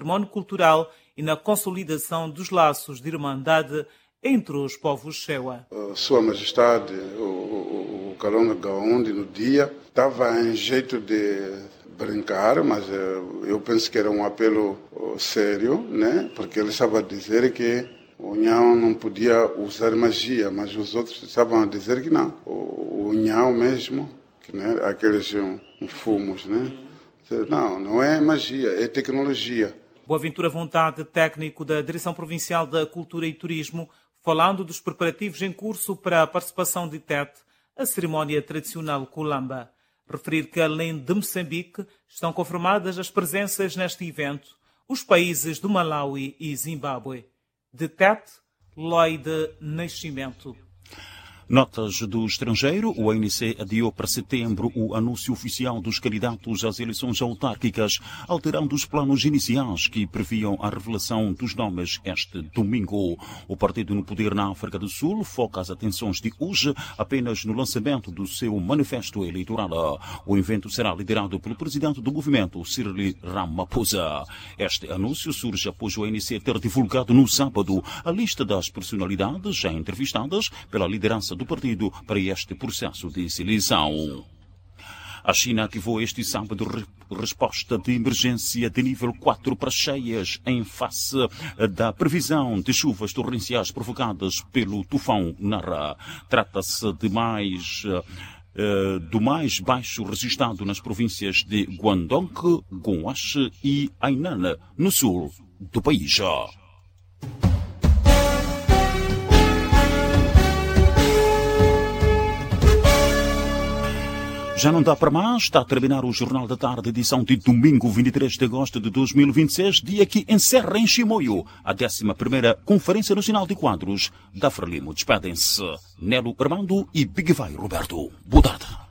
património cultural e na consolidação dos laços de irmandade entre os povos Shewa. Sua Majestade, o Kalonga Gaondi, no dia, estava em jeito de brincar, mas eu penso que era um apelo sério, né? Porque ele estava a dizer que o Nhão não podia usar magia, mas os outros estavam a dizer que não. O Nhão mesmo, que, né, aqueles fumos, né? Não é magia, é tecnologia. Boaventura Vontade, técnico da Direção Provincial da Cultura e Turismo, falando dos preparativos em curso para a participação de Tete, a cerimónia tradicional Kulamba. Referir que, além de Moçambique, estão confirmadas as presenças neste evento os países do Malawi e Zimbábue. De Tete, Lloyd Nascimento. Notas do estrangeiro, o ANC adiou para setembro o anúncio oficial dos candidatos às eleições autárquicas, alterando os planos iniciais que previam a revelação dos nomes este domingo. O partido no poder na África do Sul foca as atenções de hoje apenas no lançamento do seu manifesto eleitoral. O evento será liderado pelo presidente do movimento, Cyril Ramaphosa. Este anúncio surge após o ANC ter divulgado no sábado a lista das personalidades já entrevistadas pela liderança do partido para este processo de seleção. A China ativou este sábado resposta de emergência de nível 4 para cheias em face da previsão de chuvas torrenciais provocadas pelo tufão Nara. Trata-se de do mais baixo registrado nas províncias de Guangdong, Guangxi e Hainan, no sul do país. Já não dá para mais, está a terminar o Jornal da Tarde, edição de domingo 23 de agosto de 2026, dia que encerra em Chimoio a 11ª Conferência Nacional de Quadros da Frelimo. Despedem-se Nelo Armando e Big Vai Roberto. Boa tarde.